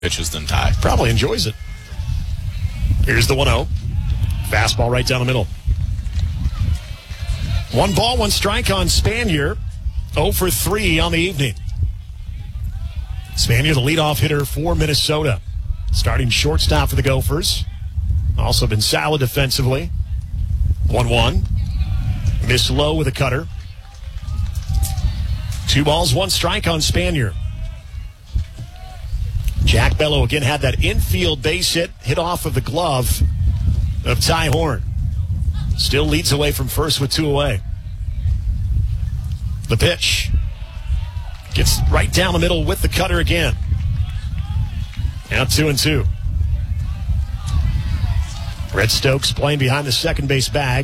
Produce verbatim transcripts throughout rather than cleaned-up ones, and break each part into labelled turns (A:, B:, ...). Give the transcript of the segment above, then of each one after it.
A: pitches than Ty.
B: Probably enjoys it. Here's the one oh. Fastball right down the middle. One ball, one strike on Spanier. oh for three on the evening. Spanier, the leadoff hitter for Minnesota. Starting shortstop for the Gophers. Also been solid defensively. one one. Missed low with a cutter. Two balls, one strike on Spanier. Jack Bello again had that infield base hit, hit off of the glove of Ty Horn. Still leads away from first with two away. The pitch. Gets right down the middle with the cutter again. Now two and two. Red Stokes playing behind the second base bag.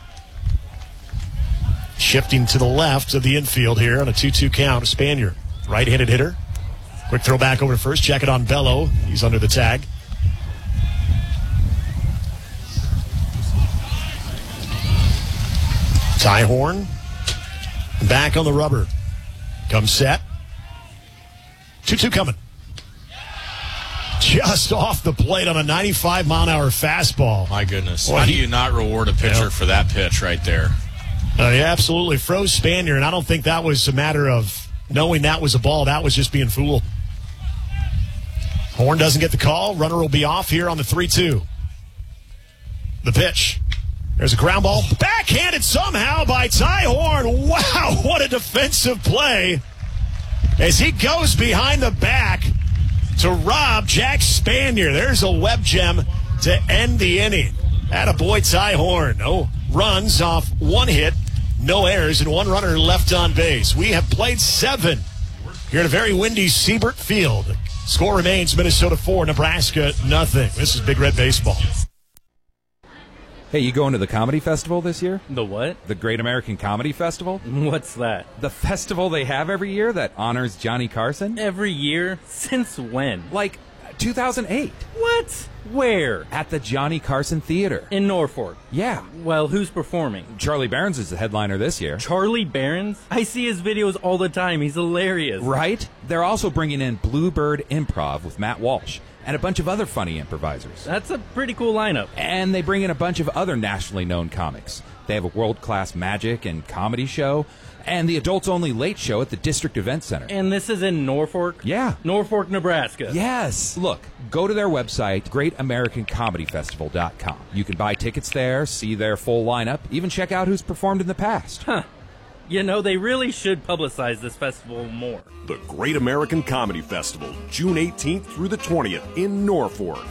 B: Shifting to the left of the infield here on a two two count. Spanier, right-handed hitter. Quick throw back over to first. Check it on Bello. He's under the tag. Ty Horn back on the rubber. Comes set. two two coming. Just off the plate on a ninety-five mile an hour fastball.
A: My goodness.
B: Boy,
A: How
B: he,
A: do you not reward a pitcher
B: yeah.
A: for that pitch right there?
B: Uh, yeah, absolutely. Froze Spanier, and I don't think that was a matter of knowing that was a ball. That was just being fooled. Horn doesn't get the call. Runner will be off here on the three two. The pitch. There's a ground ball. Backhanded somehow by Ty Horn. Wow, what a defensive play. As he goes behind the back to rob Jack Spanier. There's a web gem to end the inning. Attaboy Ty Horn. No runs off one hit, no errors, and one runner left on base. We have played seven here at a very windy Siebert Field. Score remains Minnesota four, Nebraska nothing. This is Big Red Baseball.
C: Hey, you going to the comedy festival this year?
D: The what?
C: The Great American Comedy Festival?
D: What's that?
C: The festival they have every year that honors Johnny Carson?
D: Every year? Since when?
C: Like two thousand eight.
D: What? Where?
C: At the Johnny Carson Theater.
D: In Norfolk.
C: Yeah.
D: Well, who's performing?
C: Charlie Barons is the headliner this year.
D: Charlie Barons? I see his videos all the time. He's hilarious.
C: Right? They're also bringing in Bluebird Improv with Matt Walsh and a bunch of other funny improvisers.
D: That's a pretty cool lineup.
C: And they bring in a bunch of other nationally known comics. They have a world-class magic and comedy show, and the adults-only late show at the District Event Center.
D: And this is in Norfolk?
C: Yeah.
D: Norfolk, Nebraska.
C: Yes. Look, go to their website, great american comedy festival dot com. You can buy tickets there, see their full lineup, even check out who's performed in the past.
D: Huh. You know, they really should publicize this festival more.
E: The Great American Comedy Festival, June eighteenth through the twentieth in Norfolk.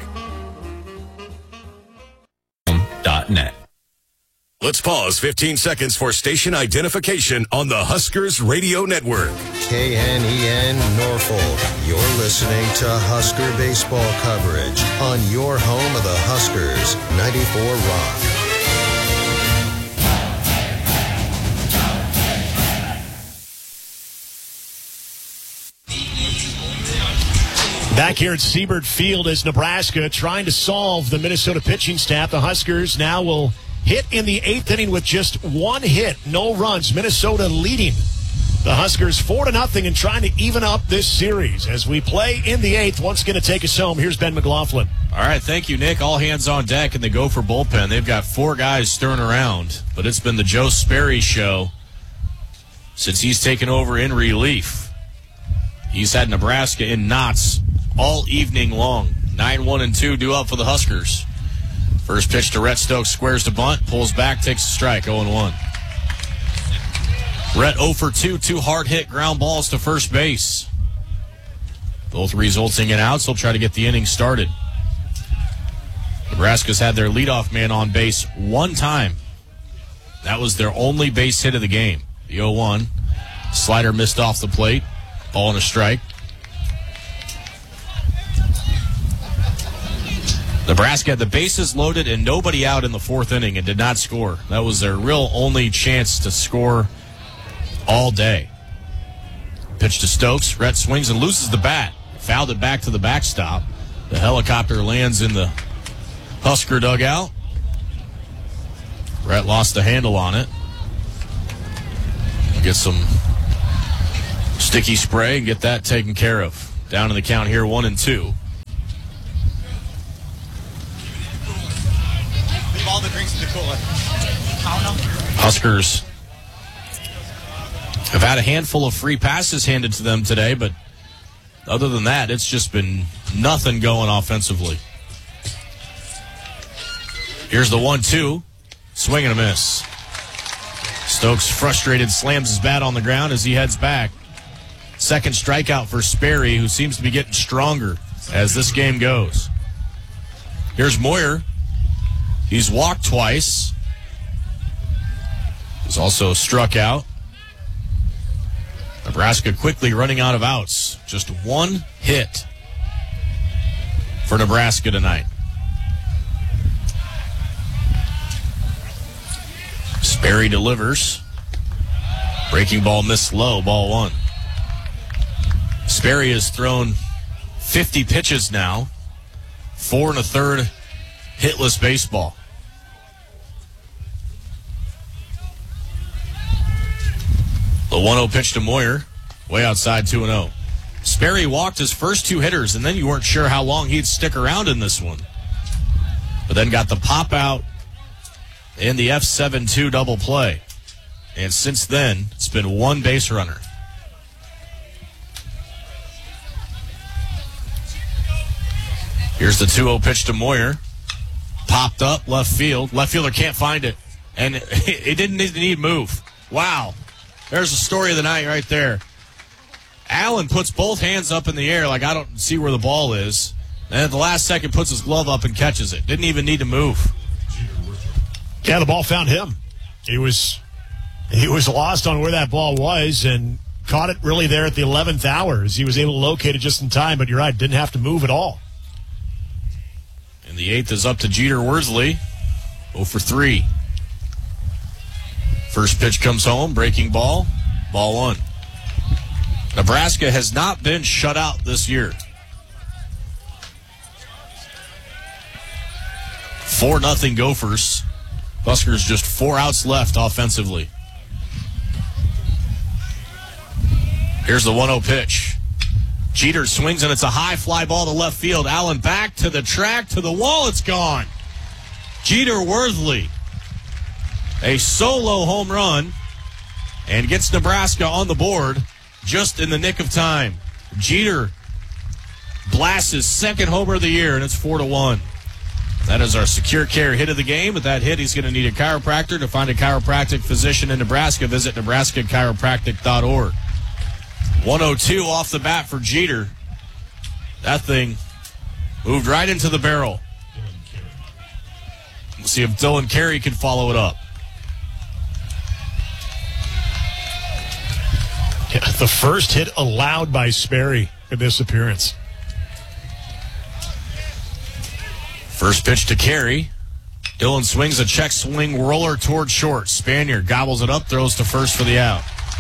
F: .net. Let's pause fifteen seconds for station identification on the Huskers Radio Network.
G: K N E N Norfolk. You're listening to Husker baseball coverage on your home of the Huskers, ninety-four Rock.
B: Back here at Siebert Field is Nebraska trying to solve the Minnesota pitching staff. The Huskers now will hit in the eighth inning with just one hit, no runs. Minnesota leading the Huskers four to nothing and trying to even up this series as we play in the eighth. Once going to take us home. Here's Ben McLaughlin.
A: All right, thank you, Nick. All hands on deck in the Gopher bullpen. They've got four guys stirring around, but it's been the Joe Sperry show since he's taken over in relief. He's had Nebraska in knots all evening long. nine one and two due up for the Huskers. First pitch to Rhett Stokes, squares to bunt, pulls back, takes a strike, oh and one. Rhett oh for two, two hard hit ground balls to first base. Both resulting in outs. He'll try to get the inning started. Nebraska's had their leadoff man on base one time. That was their only base hit of the game. The oh one. Slider missed off the plate. Ball and a strike. Nebraska had the bases loaded and nobody out in the fourth inning and did not score. That was their real only chance to score all day. Pitch to Stokes. Rhett swings and loses the bat. Fouled it back to the backstop. The helicopter lands in the Husker dugout. Rhett lost the handle on it. Get some sticky spray and get that taken care of. Down in the count here, one and two. Huskers have had a handful of free passes handed to them today, but other than that, it's just been nothing going offensively. Here's the one two. Swing and a miss. Stokes, frustrated, slams his bat on the ground as he heads back. Second strikeout for Sperry, who seems to be getting stronger as this game goes. Here's Moyer. He's walked twice. He's also struck out. Nebraska quickly running out of outs. Just one hit for Nebraska tonight. Sperry delivers. Breaking ball missed low, ball one. Sperry has thrown fifty pitches now. Four and a third hitless baseball. The one oh pitch to Moyer, way outside two and oh. Sperry walked his first two hitters, and then you weren't sure how long he'd stick around in this one. But then got the pop out in the F seven two double play. And since then, it's been one base runner. Here's the two oh pitch to Moyer. Popped up, left field. Left fielder can't find it. And it didn't need to move. Wow. There's the story of the night right there. Allen puts both hands up in the air like I don't see where the ball is. And at the last second puts his glove up and catches it. Didn't even need to move.
B: Yeah, the ball found him. He was he was lost on where that ball was and caught it really there at the eleventh hour as he was able to locate it just in time. But you're right, didn't have to move at all.
A: And the eighth is up to Jeter Worsley. oh for three. First pitch comes home, breaking ball, ball one. Nebraska has not been shut out this year. four nothing Gophers. Huskers just four outs left offensively. Here's the one oh pitch. Jeter swings, and it's a high fly ball to left field. Allen back to the track, to the wall. It's gone. Jeter Worsley, a solo home run, and gets Nebraska on the board just in the nick of time. Jeter blasts his second homer of the year, and it's four to one. That is our secure care hit of the game. With that hit, he's going to need a chiropractor. To find a chiropractic physician in Nebraska, visit Nebraska Chiropractic dot org. one oh two off the bat for Jeter. That thing moved right into the barrel. We'll see if Dylan Carey can follow it up.
B: Yeah, the first hit allowed by Sperry in this appearance.
A: First pitch to Carey. Dylan swings a check swing roller toward short. Spanier gobbles it up, throws to first for the out.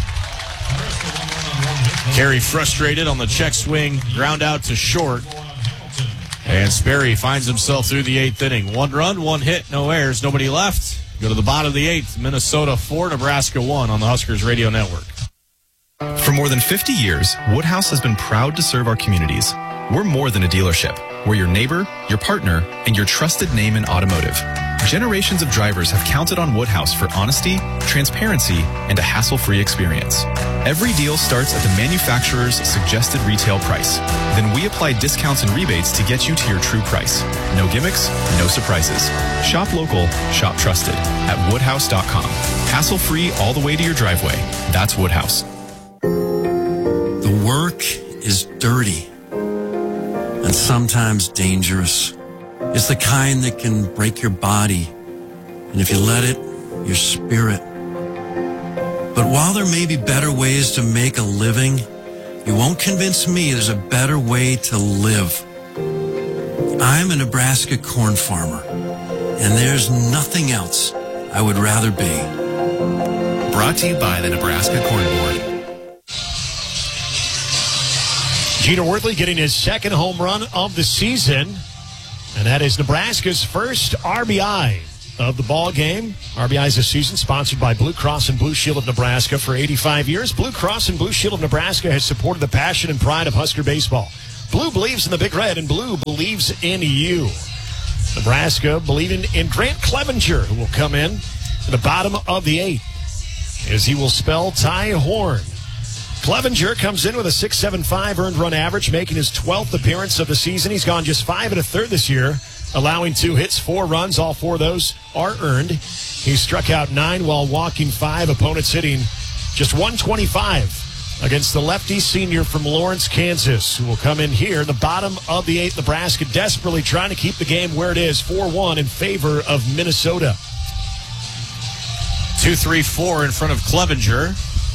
A: Carey frustrated on the check swing, ground out to short. And Sperry finds himself through the eighth inning. One run, one hit, no errors, nobody left. Go to the bottom of the eighth. Minnesota four, Nebraska one on the Huskers Radio Network.
H: For more than fifty years, Woodhouse has been proud to serve our communities. We're more than a dealership. We're your neighbor, your partner, and your trusted name in automotive. Generations of drivers have counted on Woodhouse for honesty, transparency, and a hassle-free experience. Every deal starts at the manufacturer's suggested retail price. Then we apply discounts and rebates to get you to your true price. No gimmicks, no surprises. Shop local, shop trusted at woodhouse dot com. Hassle-free all the way to your driveway. That's Woodhouse.
I: The work is dirty and sometimes dangerous. It's the kind that can break your body, and if you let it, your spirit. But while there may be better ways to make a living, you won't convince me there's a better way to live. I'm a Nebraska corn farmer, and there's nothing else I would rather be.
H: Brought to you by the Nebraska Corn Board.
B: Jeter Worsley getting his second home run of the season. And that is Nebraska's first R B I of the ball game. R B Is this season sponsored by Blue Cross and Blue Shield of Nebraska for eighty-five years. Blue Cross and Blue Shield of Nebraska has supported the passion and pride of Husker baseball. Blue believes in the Big Red, and Blue believes in you. Nebraska believing in Grant Clevenger, who will come in at the bottom of the eighth, as he will spell Ty Horn. Clevenger comes in with a six seven five earned run average, making his twelfth appearance of the season. He's gone just five and a third this year, allowing two hits, four runs. All four of those are earned. He struck out nine while walking five. Opponents hitting just one twenty-five against the lefty senior from Lawrence, Kansas, who will come in here in the bottom of the eighth. Nebraska desperately trying to keep the game where it is, four one in favor of Minnesota.
A: two three four in front of Clevenger.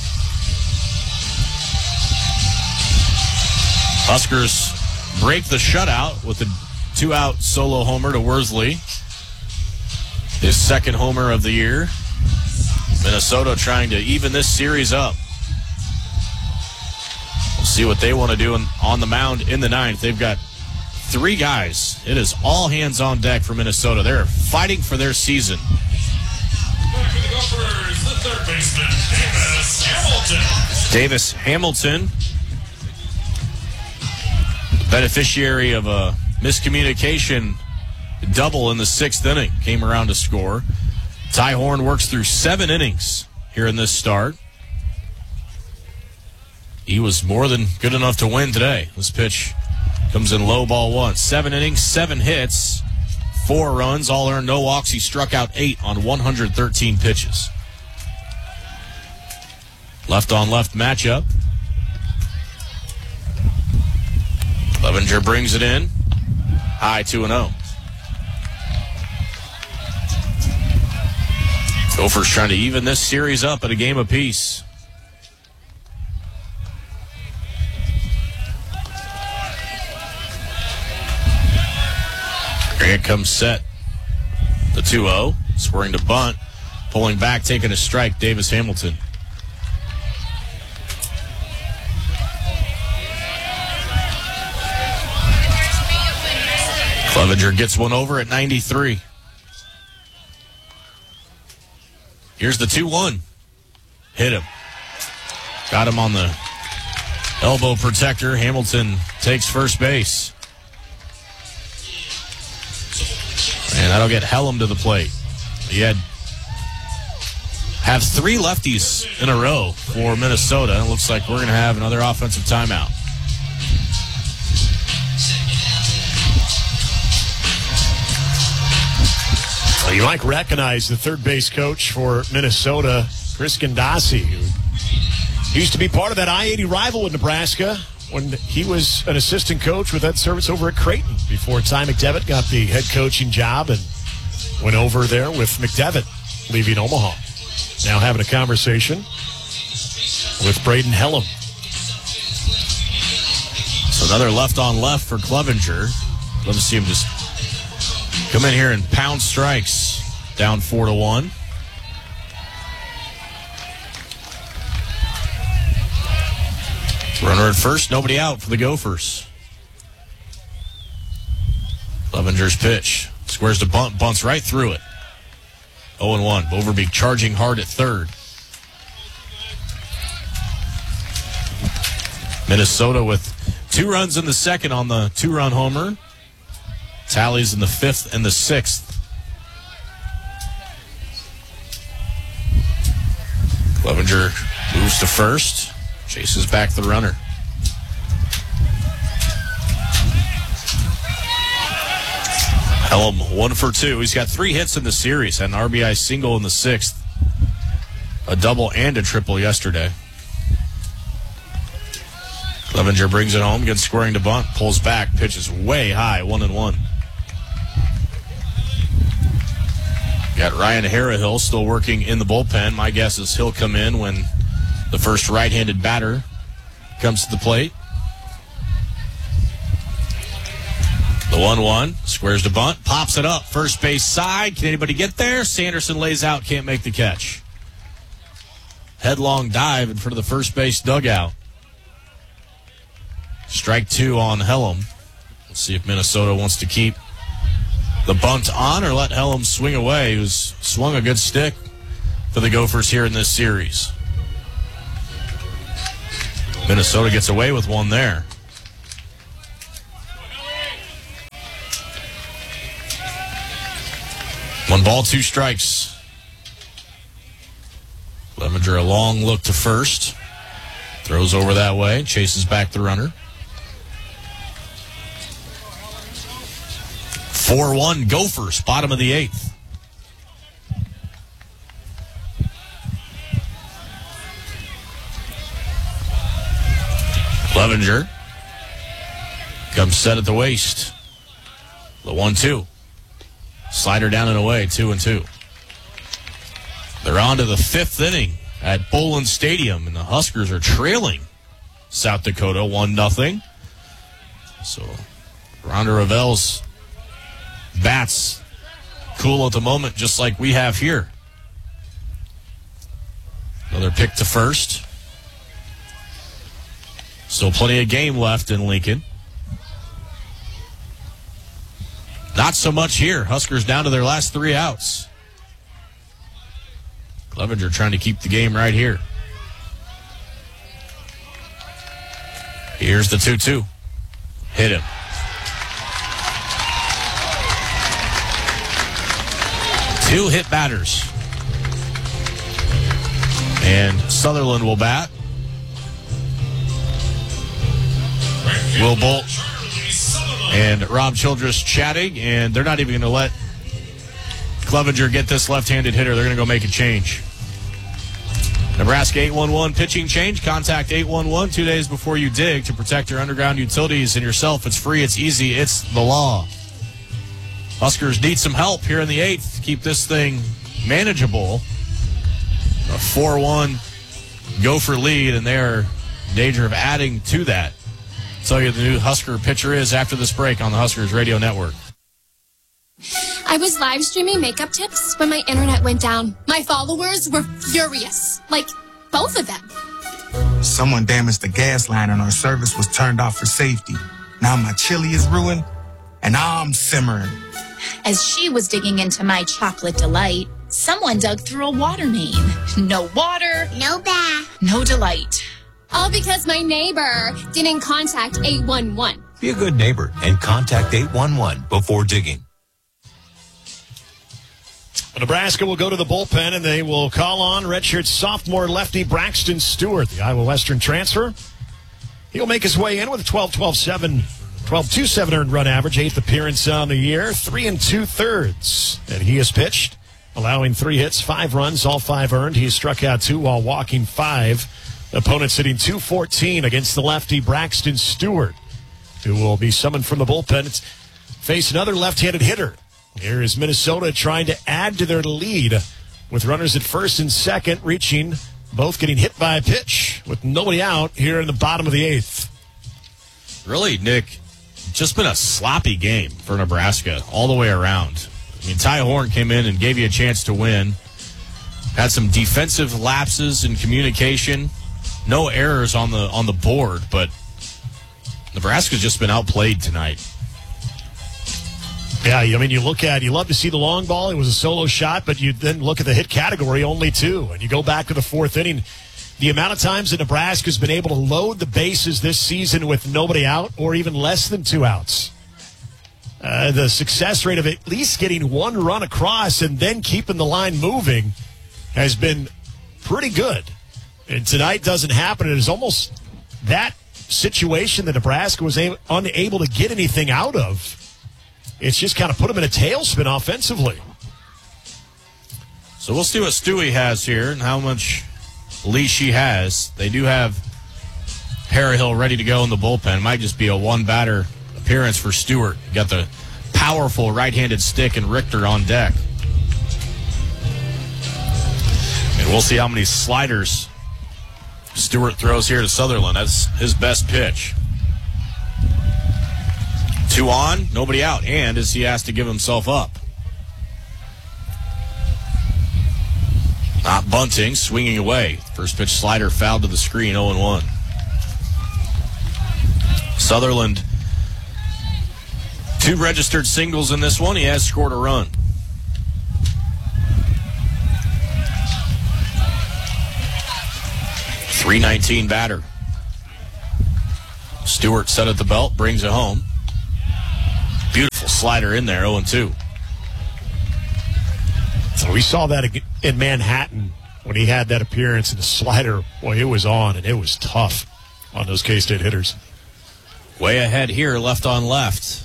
A: Huskers break the shutout with a two-out solo homer to Worsley. His second homer of the year. Minnesota trying to even this series up. We'll see what they want to do in, on the mound in the ninth. They've got three guys. It is all hands on deck for Minnesota. They're fighting for their season.
J: Back with the Gophers, the third baseman, Davis Hamilton.
A: Davis Hamilton, beneficiary of a miscommunication double in the sixth inning, came around to score. Ty Horn works through seven innings here in this start. He was more than good enough to win today. This pitch comes in low, ball one. Seven innings, seven hits, four runs, all earned, no walks. He struck out eight on one hundred thirteen pitches. Left on left matchup. Clevenger brings it in. High two and oh. Gophers trying to even this series up at a game apiece. Grant comes set. The two oh. Scoring to bunt. Pulling back, taking a strike, Davis Hamilton. Clevenger gets one over at ninety-three. Here's the two one. Hit him. Got him on the elbow protector. Hamilton takes first base. And that'll get Hellum to the plate. He had have three lefties in a row for Minnesota. It looks like we're going to have another offensive timeout.
B: Well, you might recognize the third base coach for Minnesota, Chris Gandasi, who used to be part of that I eighty rival with Nebraska when he was an assistant coach with Ed Service over at Creighton before Ty McDevitt got the head coaching job and went over there with McDevitt leaving Omaha. Now having a conversation with Braden Hellum.
A: So another left on left for Clevenger. Love to see him just come in here and pound strikes. Down four to one. Runner at first, nobody out for the Gophers. Clevenger's pitch. Squares to bunt, bunts right through it. oh and one. Overbeek charging hard at third. Minnesota with two runs in the second on the two-run homer. Tallies in the fifth and the sixth. Clevenger moves to first. Chases back the runner. Hellum, one for two. He's got three hits in the series. Had an R B I single in the sixth. A double and a triple yesterday. Clevenger brings it home, gets scoring to bunt, pulls back, pitches way high, one and one. Got Ryan Harrahill still working in the bullpen. My guess is he'll come in when the first right-handed batter comes to the plate. The one one, squares to bunt, pops it up, first base side. Can anybody get there? Sanderson lays out, can't make the catch. Headlong dive in front of the first base dugout. Strike two on Hellum. Let's see if Minnesota wants to keep the bunt on or let Hellum swing away, who's swung a good stick for the Gophers here in this series. Minnesota gets away with one there. One ball, two strikes. Clevenger a long look to first. Throws over that way, chases back the runner. four one Gophers, bottom of the eighth. Clevenger comes set at the waist. The one two. Slider down and away, two and two. They're on to the fifth inning at Bolin Stadium, and the Huskers are trailing South Dakota one nothing. So Ronda Ravel's bats cool at the moment, just like we have here. Another pick to first. Still plenty of game left in Lincoln. Not so much here. Huskers down to their last three outs. Clevenger trying to keep the game right here. Here's the two two. Hit him. Two hit batters. And Sutherland will bat. Will Bolt and Rob Childress chatting, and they're not even going to let Clevenger get this left-handed hitter. They're going to go make a change. Nebraska eight one one pitching change. Contact eight one one two days before you dig to protect your underground utilities and yourself. It's free, it's easy, it's the law. Huskers need some help here in the eighth to keep this thing manageable. A four one Gopher lead, and they're in danger of adding to that. I'll tell you who the new Husker pitcher is after this break on the Huskers Radio Network.
K: I was live streaming makeup tips when my internet went down. My followers were furious. Like, both of them.
L: Someone damaged the gas line and our service was turned off for safety. Now my chili is ruined and I'm simmering.
M: As she was digging into my chocolate delight, someone dug through a water main. No water.
K: No bath.
M: No delight.
K: All because my neighbor didn't contact eight one one.
N: Be a good neighbor and contact eight one one before digging.
B: Nebraska will go to the bullpen, and they will call on redshirt sophomore lefty Braxton Stewart, the Iowa Western transfer. He'll make his way in with a twelve twelve seven, twelve two seven earned run average, eighth appearance on the year, three and two thirds. And he has pitched, allowing three hits, five runs, all five earned. He has struck out two while walking five. Opponent sitting two fourteen against the lefty Braxton Stewart, who will be summoned from the bullpen. It's face another left-handed hitter. Here is Minnesota trying to add to their lead with runners at first and second, reaching, both getting hit by a pitch with nobody out here in the bottom of the eighth.
A: Really, Nick, just been a sloppy game for Nebraska all the way around. I mean, Ty Horn came in and gave you a chance to win. Had some defensive lapses in communication. No errors on the on the board, but Nebraska's just been outplayed tonight.
B: Yeah, I mean, you look at, you love to see the long ball. It was a solo shot, but you then look at the hit category, only two. And you go back to the fourth inning. The amount of times that Nebraska's been able to load the bases this season with nobody out or even less than two outs. Uh, the success rate of at least getting one run across and then keeping the line moving has been pretty good. And tonight doesn't happen. It is almost that situation that Nebraska was a- unable to get anything out of. It's just kind of put them in a tailspin offensively.
A: So we'll see what Stewie has here and how much leash he has. They do have Harrihill ready to go in the bullpen. It might just be a one-batter appearance for Stewart. You got the powerful right-handed stick and Richter on deck. And we'll see how many sliders Stewart throws here to Sutherland. That's his best pitch. Two on, nobody out, and as he has to give himself up. Not bunting, swinging away. First pitch slider fouled to the screen, oh and one. Sutherland, two registered singles in this one. He has scored a run. three nineteen batter. Stewart set at the belt, brings it home. Beautiful slider in there, oh and two.
B: So we saw that in Manhattan when he had that appearance, and the slider, boy, it was on, and it was tough on those K-State hitters.
A: Way ahead here, left on left.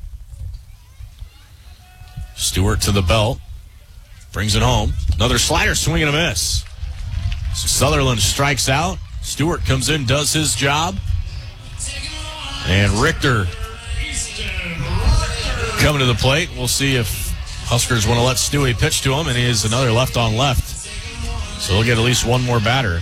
A: Stewart to the belt. Brings it home. Another slider, swing and a miss. So Sutherland strikes out. Stewart comes in, does his job. And Richter coming to the plate. We'll see if Huskers want to let Stewie pitch to him, and he is another left on left. So they'll get at least one more batter.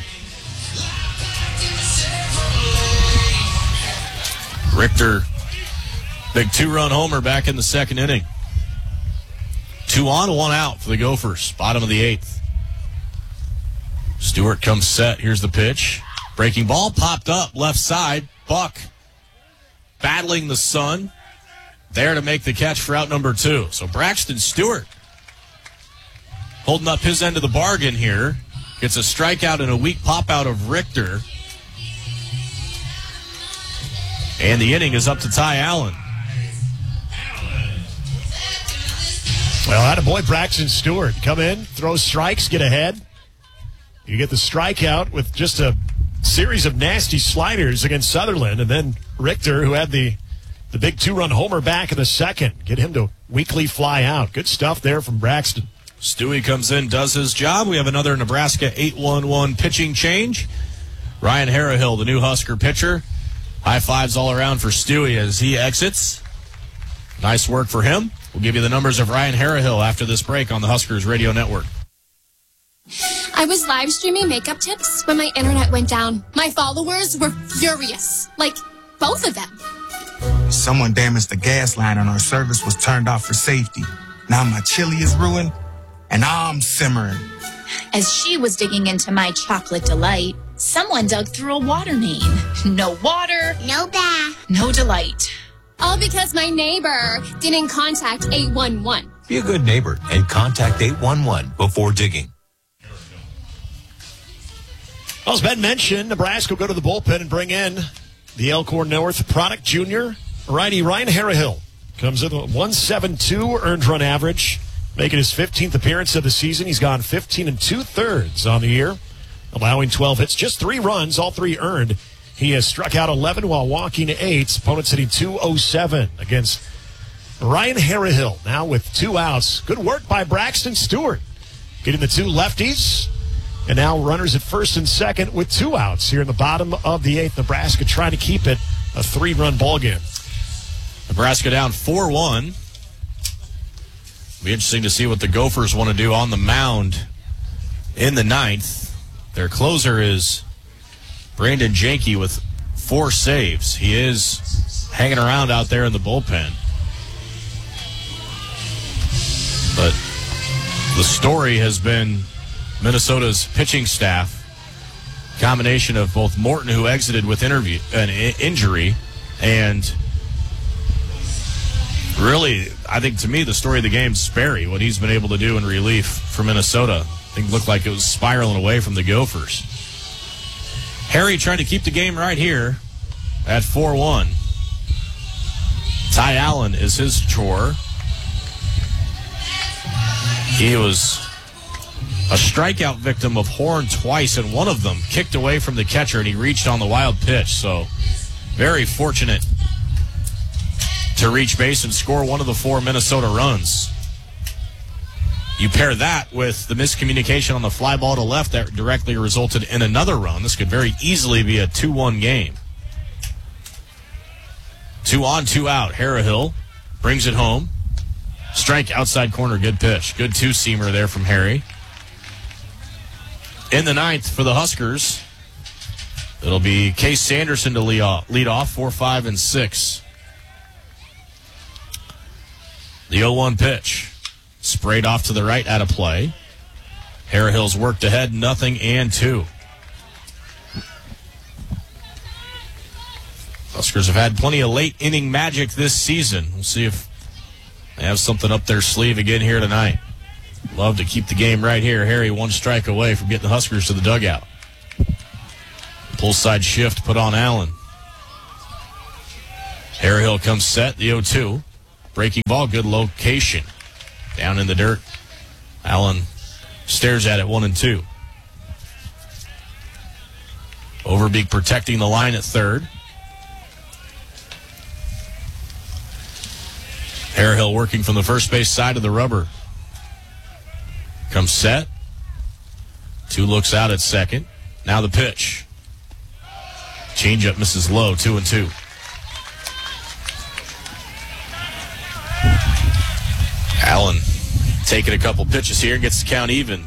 A: Richter, big two-run homer back in the second inning. Two on, one out for the Gophers. Bottom of the eighth. Stewart comes set. Here's the pitch. Breaking ball popped up left side. Buck battling the sun. There to make the catch for out number two. So Braxton Stewart holding up his end of the bargain here. Gets a strikeout and a weak pop out of Richter. And the inning is up to Ty Allen.
B: Well, attaboy Braxton Stewart. Come in, throw strikes, get ahead. You get the strikeout with just a series of nasty sliders against Sutherland. And then Richter, who had the, the big two-run homer back in the second. Get him to weakly fly out. Good stuff there from Braxton.
A: Stewie comes in, does his job. We have another Nebraska eight one one pitching change. Ryan Harrahill, the new Husker pitcher. High fives all around for Stewie as he exits. Nice work for him. We'll give you the numbers of Ryan Harrahill after this break on the Huskers Radio Network.
K: I was live streaming makeup tips when my internet went down. My followers were furious. Like, both of them.
L: Someone damaged the gas line and our service was turned off for safety. Now my chili is ruined and I'm simmering.
M: As she was digging into my chocolate delight, someone dug through a water main. No water,
K: No bath.
M: no delight.
K: All because my neighbor didn't contact eight one one.
N: Be a good neighbor and contact eight one one before digging.
B: Well, as Ben mentioned, Nebraska will go to the bullpen and bring in the Elkhorn North product junior, righty Ryan Harrahill. Comes in with one seventy-two earned run average, making his fifteenth appearance of the season. He's gone fifteen and two-thirds on the year, allowing twelve hits, just three runs, all three earned. He has struck out eleven while walking eight. Opponents hitting two oh seven against Ryan Harrahill, now with two outs. Good work by Braxton Stewart, getting the two lefties. And now runners at first and second with two outs here in the bottom of the eighth. Nebraska trying to keep it a three-run ball game.
A: Nebraska down four one. Be interesting to see what the Gophers want to do on the mound in the ninth. Their closer is Brandon Janke with four saves. He is hanging around out there in the bullpen. But the story has been Minnesota's pitching staff, combination of both Morton, who exited with interview, an injury, and really, I think to me, the story of the game is Sperry, what he's been able to do in relief for Minnesota. I think it looked like it was spiraling away from the Gophers. Harry trying to keep the game right here at four one. Ty Allen is his chore. He was a strikeout victim of Horn twice, and one of them kicked away from the catcher, and he reached on the wild pitch. So very fortunate to reach base and score one of the four Minnesota runs. You pair that with the miscommunication on the fly ball to left that directly resulted in another run. This could very easily be a two one game. Two on, two out. Harrahill brings it home. Strike outside corner, good pitch. Good two-seamer there from Harry. In the ninth for the Huskers, it'll be Case Sanderson to lead off, lead off four, five, and six. The oh one pitch. Sprayed off to the right, out of play. Harrahill's worked ahead, nothing and two. Huskers have had plenty of late inning magic this season. We'll see if they have something up their sleeve again here tonight. Love to keep the game right here. Harry one strike away from getting the Huskers to the dugout. Pull side shift put on Allen. Harrahill comes set, the oh two. Breaking ball, good location. Down in the dirt Allen stares at it, one and two. Overbeek protecting the line at third. Harehill working from the first base side of the rubber. Comes set. Two looks out at second. Now the pitch. Changeup misses low, two and two. Allen taking a couple pitches here, gets the count even.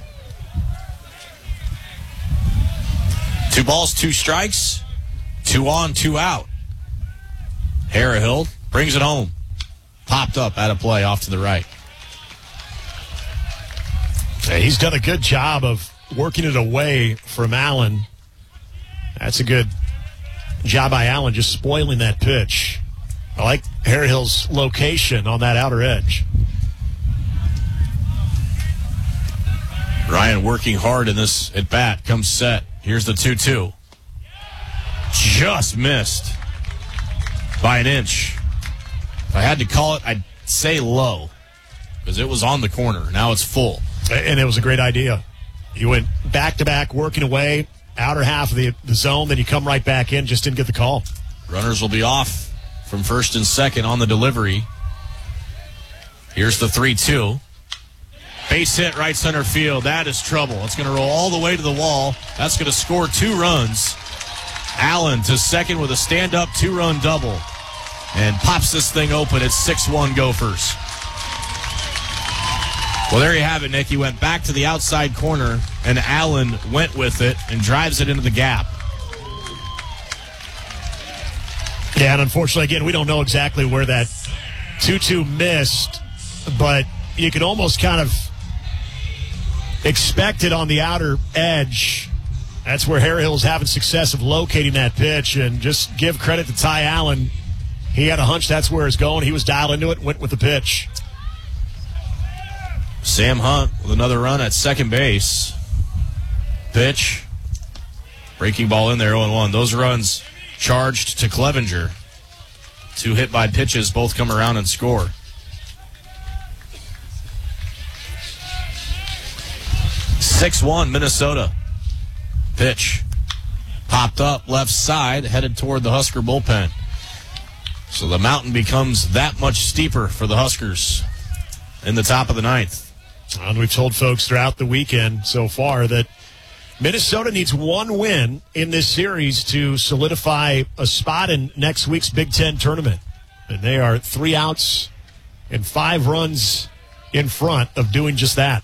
A: Two balls, two strikes, two on, two out. Harehill brings it home. Popped up out of play off to the right.
B: Yeah, he's done a good job of working it away from Allen. That's a good job by Allen, just spoiling that pitch. I like Harehill's location on that outer edge.
A: Ryan working hard in this at bat. Comes set. Here's the two two. Just missed by an inch. If I had to call it, I'd say low because it was on the corner. Now it's full.
B: And it was a great idea. You went back-to-back working away, outer half of the, the zone, then you come right back in, just didn't get the call.
A: Runners will be off from first and second on the delivery. Here's the three two. Base hit right center field. That is trouble. It's going to roll all the way to the wall. That's going to score two runs. Allen to second with a stand-up two-run double. And pops this thing open. It's six one Gophers. Well, there you have it, Nick. He went back to the outside corner, and Allen went with it and drives it into the gap.
B: Yeah, and unfortunately, again, we don't know exactly where that two two missed, but you can almost kind of expect it on the outer edge. That's where Harehill's having success of locating that pitch, and just give credit to Ty Allen. He had a hunch that's where it's going. He was dialed into it, went with the pitch.
A: Sam Hunt with another run at second base. Pitch. Breaking ball in there, oh and one. Those runs charged to Clevenger. Two hit by pitches, both come around and score. six one Minnesota. Pitch. Popped up left side, headed toward the Husker bullpen. So the mountain becomes that much steeper for the Huskers in the top of the ninth.
B: And we've told folks throughout the weekend so far that Minnesota needs one win in this series to solidify a spot in next week's Big Ten tournament. And they are three outs and five runs in front of doing just that.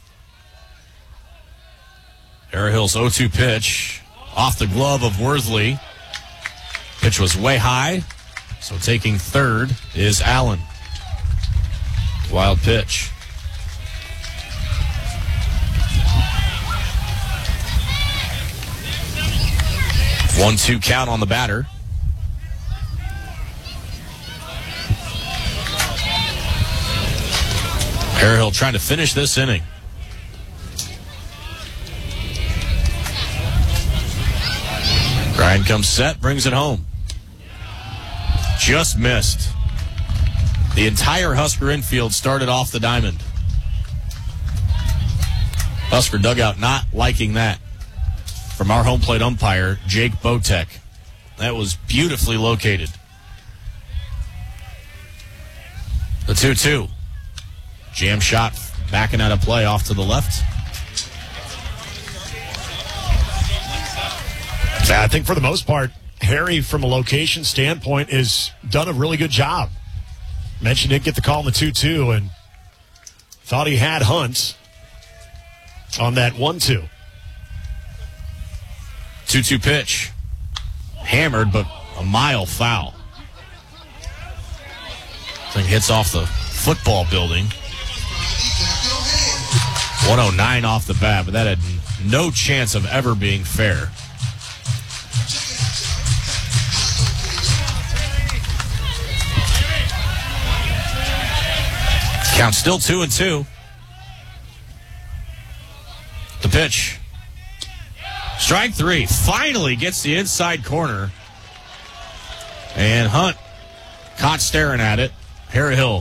A: Harehill's oh two pitch off the glove of Worthley. Pitch was way high, so taking third is Allen. Wild pitch. one two count on the batter. Harehill trying to finish this inning. Ryan comes set, brings it home. Just missed. The entire Husker infield started off the diamond. Husker dugout not liking that. From our home plate umpire, Jake Botek. That was beautifully located. The two two. Jam shot backing out of play off to the left.
B: I think for the most part, Harry, from a location standpoint, has done a really good job. Mentioned didn't get the call in the two two and thought he had Hunt on that one two.
A: two two pitch. Hammered, but a mile foul. Thing hits off the football building. one oh nine off the bat, but that had no chance of ever being fair. Count still two and two. The pitch. Strike three. Finally gets the inside corner. And Hunt caught staring at it. Harehill